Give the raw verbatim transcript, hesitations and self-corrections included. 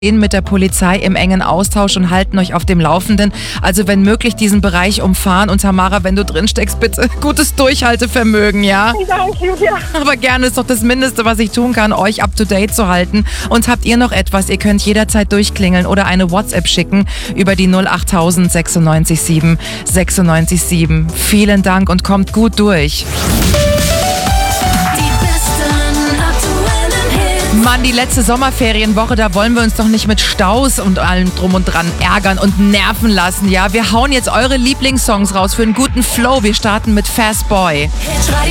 mit der Polizei im engen Austausch und halten euch auf dem Laufenden. Also wenn möglich diesen Bereich umfahren. Und Tamara, wenn du drin steckst, bitte gutes Durchhaltevermögen, ja? Danke, Julia. Aber gerne ist doch das Mindeste, was ich tun kann, euch up to date zu halten. Und habt ihr noch etwas? Ihr könnt jederzeit durchklingeln oder eine WhatsApp schicken über die null acht tausend sechsundneunzig sieben sechsundneunzig sieben. Vielen Dank und kommt gut durch. Mann, die letzte Sommerferienwoche, da wollen wir uns doch nicht mit Staus und allem drum und dran ärgern und nerven lassen, ja? Wir hauen jetzt eure Lieblingssongs raus für einen guten Flow. Wir starten mit Fast Boy.